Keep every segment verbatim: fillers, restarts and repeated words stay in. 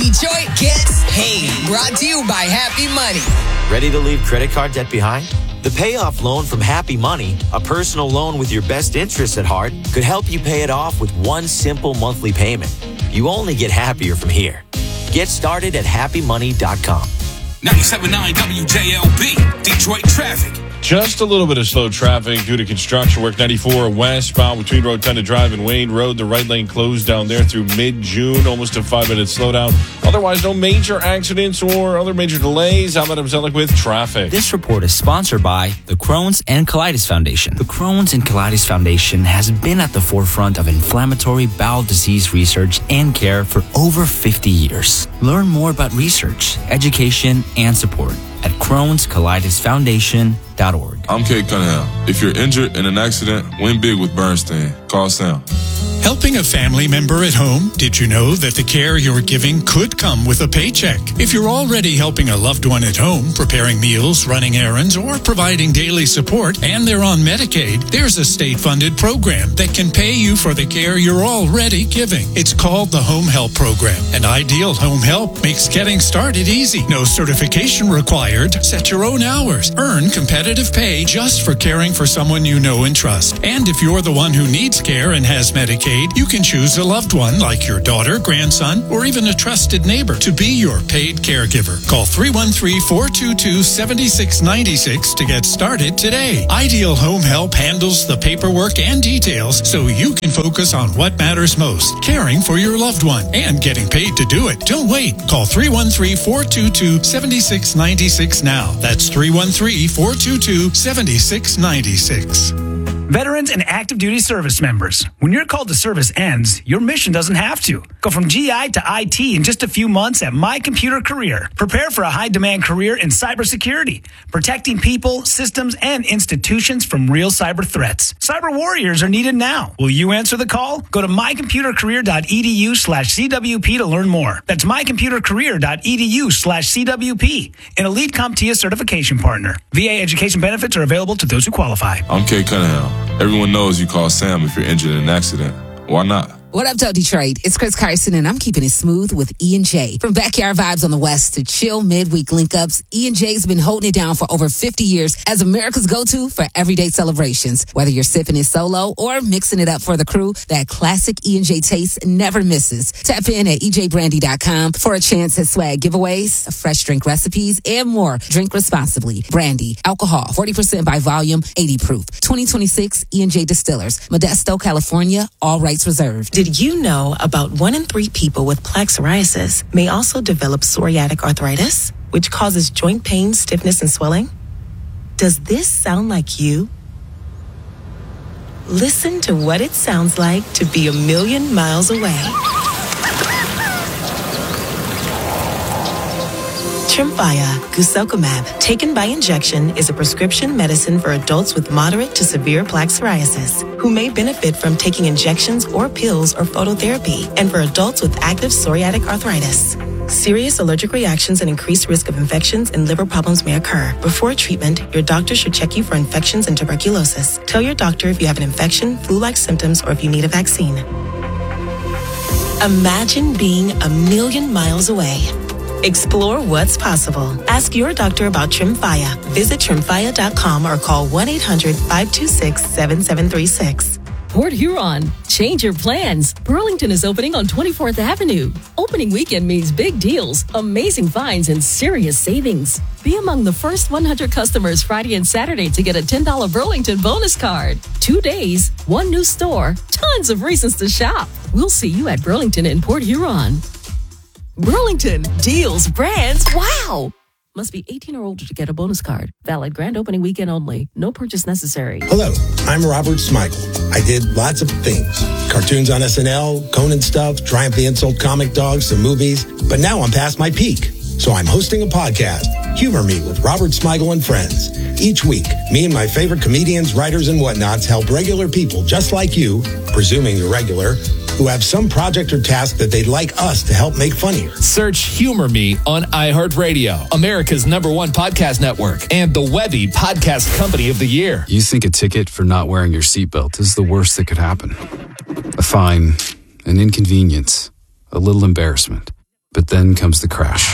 Detroit gets paid. Brought to you by Happy Money. Ready to leave credit card debt behind? The payoff loan from Happy Money, a personal loan with your best interests at heart, could help you pay it off with one simple monthly payment. You only get happier from here. Get started at happy money dot com. ninety-seven point nine W J L B, Detroit traffic. Just a little bit of slow traffic due to construction work. ninety-four westbound between Rotunda Drive and Wayne Road. The right lane closed down there through mid-June, almost a five-minute slowdown. Otherwise, no major accidents or other major delays. Ahmed Abzelik with traffic. This report is sponsored by the Crohn's and Colitis Foundation. The Crohn's and Colitis Foundation has been at the forefront of inflammatory bowel disease research and care for over fifty years. Learn more about research, education, and support at crohns colitis foundation dot org. I'm Kate Cunningham. If you're injured in an accident, win big with Bernstein. Call Sam. Helping a family member at home? Did you know that the care you're giving could come with a paycheck? If you're already helping a loved one at home, preparing meals, running errands, or providing daily support, and they're on Medicaid, there's a state-funded program that can pay you for the care you're already giving. It's called the Home Help Program, and Ideal Home Help makes getting started easy. No certification required. Set your own hours. Earn competitive pay just for caring for someone you know and trust. And if you're the one who needs care and has Medicaid, you can choose a loved one like your daughter, grandson, or even a trusted neighbor to be your paid caregiver. Call three one three, four two two, seven six nine six to get started today. Ideal Home Help handles the paperwork and details so you can focus on what matters most, caring for your loved one and getting paid to do it. Don't wait. Call three one three, four two two, seven six nine six now. That's three one three, four two two, seven six nine six. Veterans and active duty service members, when your call to service ends, your mission doesn't have to. Go from G I to I T in just a few months at My Computer Career. Prepare for a high-demand career in cybersecurity, protecting people, systems, and institutions from real cyber threats. Cyber warriors are needed now. Will you answer the call? Go to my computer career dot e d u slash c w p to learn more. That's my computer career dot e d u slash c w p, an elite CompTIA certification partner. V A education benefits are available to those who qualify. I'm Kate Cunningham. Everyone knows you call Sam if you're injured in an accident. Why not? What up, though, Detroit? It's Chris Carson, and I'm keeping it smooth with E and J. From backyard vibes on the West to chill midweek link-ups, E and J's been holding it down for over fifty years as America's go-to for everyday celebrations. Whether you're sipping it solo or mixing it up for the crew, that classic E and J taste never misses. Tap in at e j brandy dot com for a chance at swag giveaways, fresh drink recipes, and more. Drink responsibly. Brandy, alcohol, forty percent by volume, eighty proof. twenty twenty-six E and J Distillers, Modesto, California, all rights reserved. Did you know about one in three people with plaque psoriasis may also develop psoriatic arthritis, which causes joint pain, stiffness, and swelling? Does this sound like you? Listen to what it sounds like to be a million miles away. Tremfya, guselkumab, taken by injection, is a prescription medicine for adults with moderate to severe plaque psoriasis who may benefit from taking injections or pills or phototherapy, and for adults with active psoriatic arthritis. Serious allergic reactions and increased risk of infections and liver problems may occur. Before treatment, your doctor should check you for infections and tuberculosis. Tell your doctor if you have an infection, flu-like symptoms, or if you need a vaccine. Imagine being a million miles away. Explore what's possible. Ask your doctor about Tremfya. Visit tremfya dot com or call one eight hundred, five two six, seven seven three six. Port Huron, change your plans. Burlington is opening on twenty-fourth Avenue. Opening weekend means big deals, amazing finds, and serious savings. Be among the first one hundred customers Friday and Saturday to get a ten dollars Burlington bonus card. Two days, one new store, tons of reasons to shop. We'll see you at Burlington in Port Huron. Burlington, deals, brands, wow! Must be eighteen or older to get a bonus card. Valid grand opening weekend only. No purchase necessary. Hello, I'm Robert Smigel. I did lots of things. Cartoons on S N L, Conan stuff, Triumph the Insult comic dogs, some movies. But now I'm past my peak. So I'm hosting a podcast, Humor Me with Robert Smigel and Friends. Each week, me and my favorite comedians, writers, and whatnots help regular people just like you, presuming you're regular, who have some project or task that they'd like us to help make funnier. Search Humor Me on iHeartRadio, America's number one podcast network, and the Webby Podcast Company of the Year. You think a ticket for not wearing your seatbelt is the worst that could happen. A fine, an inconvenience, a little embarrassment. But then comes the crash.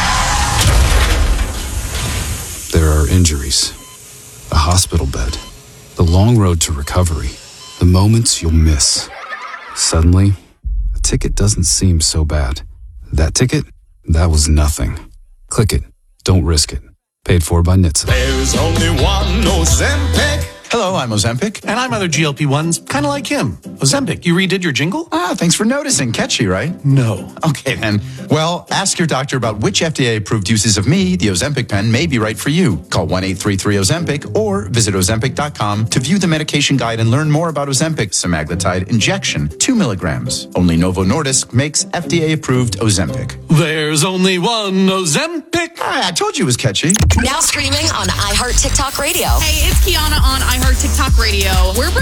There are injuries, a hospital bed, the long road to recovery, the moments you'll miss. Suddenly, a ticket doesn't seem so bad. That ticket? That was nothing. Click it. Don't risk it. Paid for by N H T S A. There's only one Ozempic. Hello, I'm Ozempic. And I'm other G L P ones, kind of like him. Ozempic, you redid your jingle? Ah, thanks for noticing. Catchy, right? No. Okay, then. Well, ask your doctor about which F D A-approved uses of me, the Ozempic pen, may be right for you. Call one eight three three Ozempic or visit Ozempic dot com to view the medication guide and learn more about Ozempic semaglutide injection, two milligrams. Only Novo Nordisk makes F D A-approved Ozempic. There's only one Ozempic. Ah, I told you it was catchy. Now streaming on iHeart TikTok Radio. Hey, it's Kiana on iHeart TikTok Radio. We're